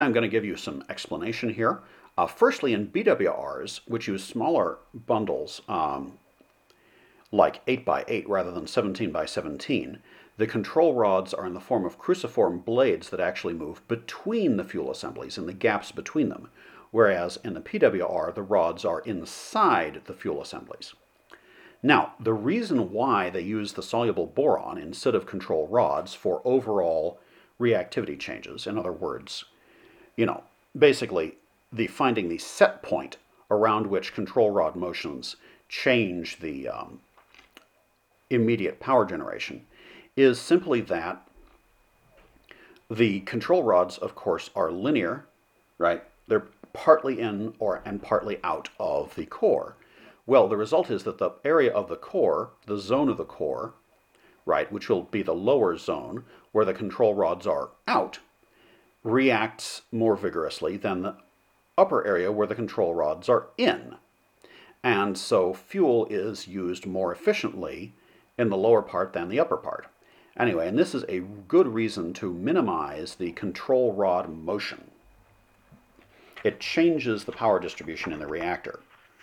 I'm going to give you some explanation here. Firstly, in BWRs, which use smaller bundles, like 8 by 8 rather than 17 by 17, the control rods are in the form of cruciform blades that actually move between the fuel assemblies, in the gaps between them, whereas in the PWR, the rods are inside the fuel assemblies. Now, the reason why they use the soluble boron instead of control rods for overall reactivity changes, in other words, basically finding the set point around which control rod motions change the immediate power generation, is simply that the control rods, of course, are linear, right? They're partly in and partly out of the core. Well, the result is that the area of the core, the zone of the core, right, which will be the lower zone where the control rods are out, reacts more vigorously than the upper area where the control rods are in. And so fuel is used more efficiently in the lower part than the upper part. Anyway, and this is a good reason to minimize the control rod motion. It changes the power distribution in the reactor,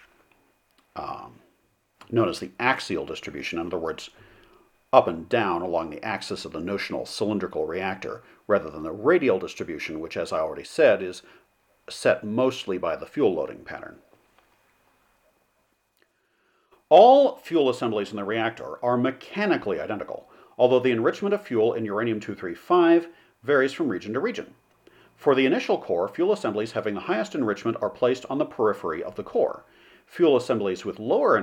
known as the axial distribution. In other words, up and down along the axis of the notional cylindrical reactor, rather than the radial distribution, which, as I already said, is set mostly by the fuel loading pattern. All fuel assemblies in the reactor are mechanically identical, although the enrichment of fuel in uranium-235 varies from region to region. For the initial core, fuel assemblies having the highest enrichment are placed on the periphery of the core. Fuel assemblies with lower